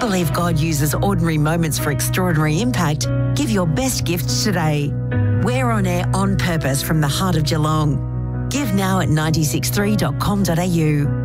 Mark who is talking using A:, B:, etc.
A: believe God uses ordinary moments for extraordinary impact, give your best gift today. We're on air on purpose from the heart of Geelong. Give now at 963.com.au.